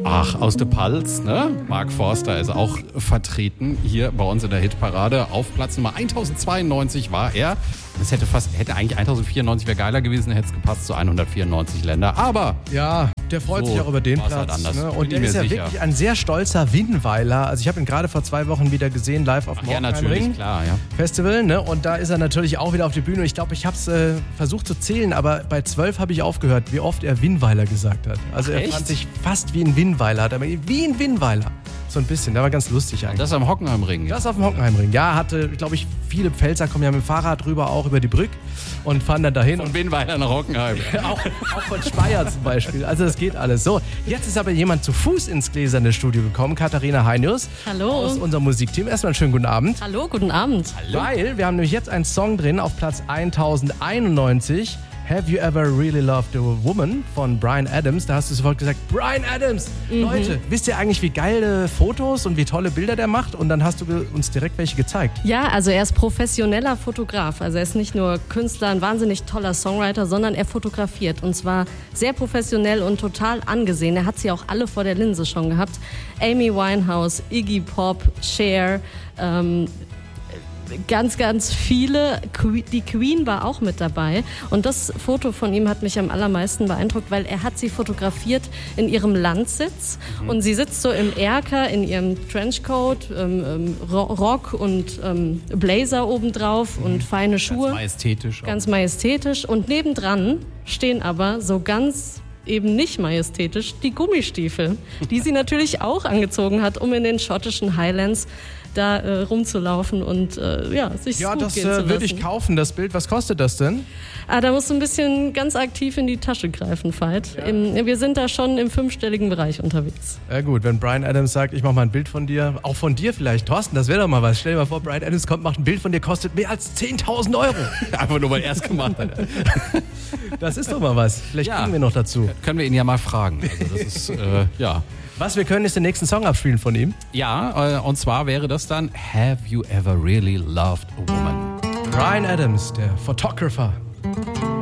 Ach, aus der Pulse, ne? Mark Forster ist auch vertreten hier bei uns in der Hitparade. Auf Platz Nummer 1092 war er. Das hätte eigentlich 1094 wäre geiler gewesen, hätte es gepasst zu 194 Länder. Aber ja, der freut sich auch über den Platz. Halt ne? Und der ist ja wirklich ein sehr stolzer Winnweiler. Also ich habe ihn gerade vor 2 Wochen wieder gesehen, live auf dem Hockenheimring Festival. Ne? Und da ist er natürlich auch wieder auf die Bühne. Ich glaube, ich habe es versucht zu zählen, aber bei 12 habe ich aufgehört, wie oft er Winnweiler gesagt hat. Also er fand sich fast wie ein Winnweiler. Hat er wie ein Winnweiler. So ein bisschen, der war ganz lustig eigentlich. Das am Hockenheimring. Das auf dem Hockenheimring. Ja, hatte, glaube ich, viele Pfälzer kommen ja mit dem Fahrrad rüber, auch über die Brücke und fahren dann dahin. Von Winnweiler nach Hockenheim. auch von Speyer zum Beispiel. Also das geht alles. So, jetzt ist aber jemand zu Fuß ins Gläserne Studio gekommen, Katharina Heinius. Hallo. Aus unserem Musikteam. Erstmal einen schönen guten Abend. Hallo, guten Abend. Hallo. Weil wir haben nämlich jetzt einen Song drin auf Platz 1091. Have You Ever Really Loved a Woman von Bryan Adams. Da hast du sofort gesagt, Bryan Adams! Leute, wisst ihr eigentlich, wie geile Fotos und wie tolle Bilder der macht? Und dann hast du uns direkt welche gezeigt. Ja, also er ist professioneller Fotograf. Also er ist nicht nur Künstler, ein wahnsinnig toller Songwriter, sondern er fotografiert. Und zwar sehr professionell und total angesehen. Er hat sie auch alle vor der Linse schon gehabt. Amy Winehouse, Iggy Pop, Cher, ganz, ganz viele. Die Queen war auch mit dabei. Und das Foto von ihm hat mich am allermeisten beeindruckt, weil er hat sie fotografiert in ihrem Landsitz. Und sie sitzt so im Erker in ihrem Trenchcoat, Rock und Blazer obendrauf und feine Schuhe. Ganz majestätisch. Ganz majestätisch. Und nebendran stehen aber so ganz eben nicht majestätisch die Gummistiefel, die sie natürlich auch angezogen hat, um in den schottischen Highlands da rumzulaufen und sich gut gehen zu lassen. Ja, das würde ich kaufen, das Bild. Was kostet das denn? Da musst du ein bisschen ganz aktiv in die Tasche greifen, Veit. Ja. Wir sind da schon im 5-stelligen Bereich unterwegs. Ja gut, wenn Bryan Adams sagt, ich mache mal ein Bild von dir, auch von dir vielleicht, Thorsten, das wäre doch mal was. Stell dir mal vor, Bryan Adams kommt, macht ein Bild von dir, kostet mehr als 10.000 Euro. Einfach nur, weil er es gemacht hat. Das ist doch mal was. Vielleicht kriegen wir noch dazu. Können wir ihn ja mal fragen. Also das ist, Was wir können, ist den nächsten Song abspielen von ihm. Ja, und zwar wäre das dann Have You Ever Really Loved a Woman? Bryan Adams, der Photographer.